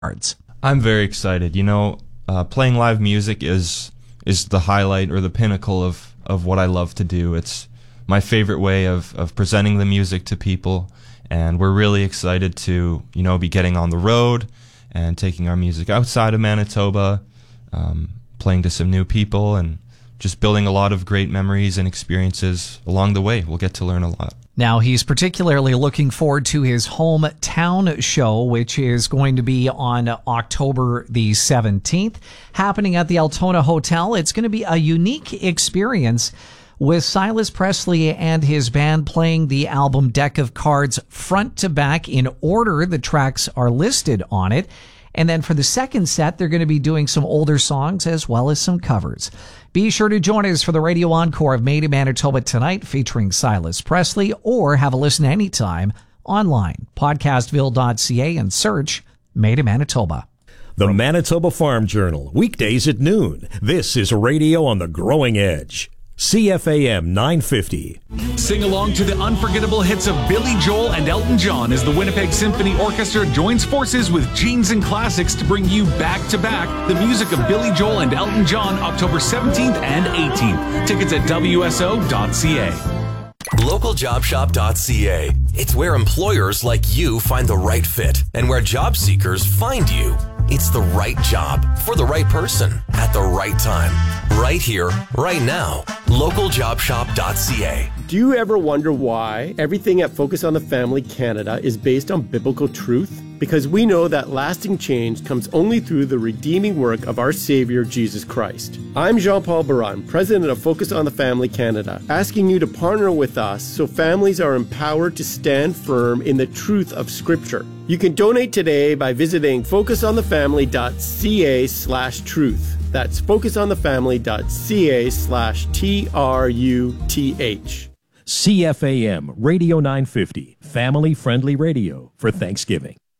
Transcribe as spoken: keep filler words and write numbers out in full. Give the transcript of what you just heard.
cards. I'm very excited. You know, uh, playing live music is is the highlight or the pinnacle of, of what I love to do. It's my favorite way of, of presenting the music to people, and we're really excited to, you know, be getting on the road and taking our music outside of Manitoba, um, playing to some new people, and just building a lot of great memories and experiences along the way. We'll get to learn a lot. Now, he's particularly looking forward to his hometown show, which is going to be on October the seventeenth, happening at the Altona Hotel. It's going to be a unique experience with Silas Presley and his band playing the album Deck of Cards front to back in order the tracks are listed on it. And then for the second set, they're going to be doing some older songs as well as some covers. Be sure to join us for the radio encore of Made in Manitoba tonight, featuring Silas Presley, or have a listen anytime online, podcastville dot c a, and search Made in Manitoba. The Manitoba Farm Journal, weekdays at noon. This is radio on the growing edge. C F A M nine fifty. Sing along to the unforgettable hits of Billy Joel and Elton John as the Winnipeg Symphony Orchestra joins forces with Genes and Classics to bring you back to back the music of Billy Joel and Elton John October seventeenth and eighteenth. Tickets at W S O dot C A. local job shop dot c a. It's where employers like you find the right fit and where job seekers find you. It's the right job for the right person at the right time. Right here, right now. local job shop dot c a. Do you ever wonder why everything at Focus on the Family Canada is based on biblical truth? Because we know that lasting change comes only through the redeeming work of our Savior, Jesus Christ. I'm Jean-Paul Baran, President of Focus on the Family Canada, asking you to partner with us so families are empowered to stand firm in the truth of Scripture. You can donate today by visiting focus on the family dot c a slash truth. That's focus on the family dot c a slash T R U T H. C F A M Radio nine fifty, family-friendly radio for Thanksgiving.